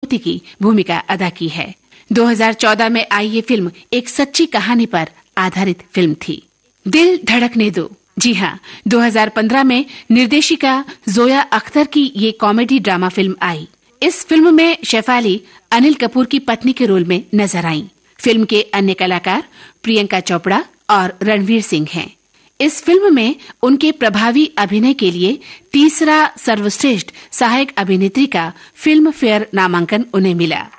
की भूमिका अदा की है। 2014 में आई ये फिल्म एक सच्ची कहानी पर आधारित फिल्म थी। दिल धड़कने दो, जी हाँ, 2015 में निर्देशिका जोया अख्तर की ये कॉमेडी ड्रामा फिल्म आई। इस फिल्म में शेफाली अनिल कपूर की पत्नी के रोल में नजर आईं। फिल्म के अन्य कलाकार प्रियंका चोपड़ा और रणवीर सिंह हैं। इस फिल्म में उनके प्रभावी अभिनय के लिए तीसरा सर्वश्रेष्ठ सहायक अभिनेत्री का फिल्म फेयर नामांकन उन्हें मिला।